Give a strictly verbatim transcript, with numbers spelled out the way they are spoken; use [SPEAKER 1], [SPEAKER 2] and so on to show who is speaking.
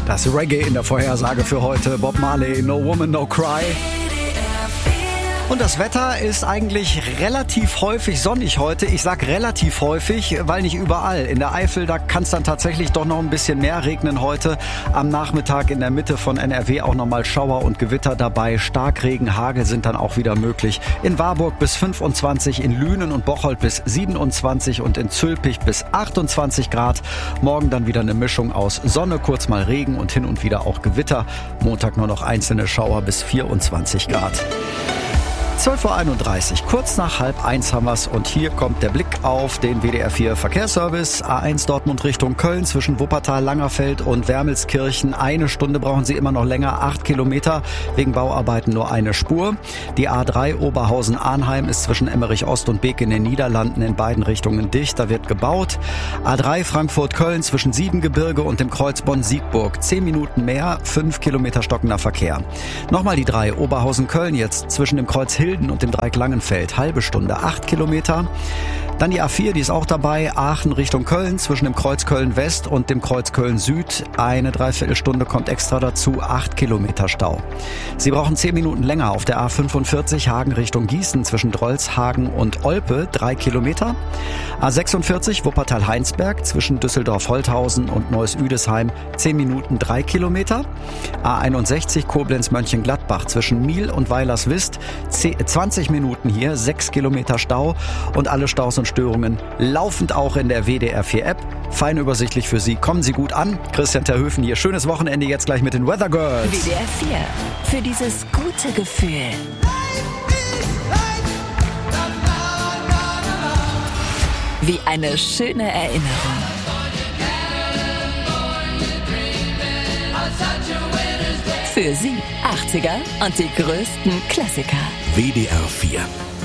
[SPEAKER 1] Das Reggae in der Vorhersage für heute. Bob Marley, No Woman, No Cry. Und das Wetter ist eigentlich relativ häufig sonnig heute. Ich sag relativ häufig, weil nicht überall. In der Eifel, da kann es dann tatsächlich doch noch ein bisschen mehr regnen heute. Am Nachmittag in der Mitte von N R W auch nochmal Schauer und Gewitter dabei. Starkregen, Hagel sind dann auch wieder möglich. In Warburg bis fünfundzwanzig, in Lünen und Bocholt bis siebenundzwanzig und in Zülpich bis achtundzwanzig Grad. Morgen dann wieder eine Mischung aus Sonne, kurz mal Regen und hin und wieder auch Gewitter. Montag nur noch einzelne Schauer bis vierundzwanzig Grad. zwölf Uhr einunddreißig, kurz nach halb eins haben wir's und hier kommt der Blick auf den W D R vier Verkehrsservice. A eins Dortmund Richtung Köln zwischen Wuppertal, Langerfeld und Wermelskirchen. Eine Stunde brauchen Sie immer noch länger, acht Kilometer, wegen Bauarbeiten nur eine Spur. Die A drei Oberhausen-Arnheim ist zwischen Emmerich-Ost und Beek in den Niederlanden in beiden Richtungen dicht, da wird gebaut. A drei Frankfurt-Köln zwischen Siebengebirge und dem Kreuz Bonn-Siegburg. Zehn Minuten mehr, fünf Kilometer stockender Verkehr. Nochmal die drei Oberhausen-Köln jetzt zwischen dem Kreuz Hilden und dem Dreieck Langenfeld. Halbe Stunde, acht Kilometer. Dann die A vier, die ist auch dabei. Aachen Richtung Köln zwischen dem Kreuz Köln-West und dem Kreuz Köln-Süd. Eine Dreiviertelstunde kommt extra dazu. acht Kilometer Stau. Sie brauchen zehn Minuten länger auf der A fünfundvierzig Hagen Richtung Gießen zwischen Drolshagen und Olpe. drei Kilometer. A sechsundvierzig Wuppertal-Heinsberg zwischen Düsseldorf-Holthausen und Neuss-Üdesheim. zehn Minuten, drei Kilometer. A einundsechzig Koblenz-Mönchengladbach zwischen Miel und Weilerswist. zwanzig Minuten hier, sechs Kilometer Stau und alle Staus und Störungen laufend auch in der W D R vier App. Fein übersichtlich für Sie. Kommen Sie gut an. Christian Terhöfen hier. Schönes Wochenende jetzt gleich mit den Weather Girls.
[SPEAKER 2] W D R vier. Für dieses gute Gefühl. Wie eine schöne Erinnerung. Für Sie achtziger und die größten Klassiker.
[SPEAKER 3] W D R vier.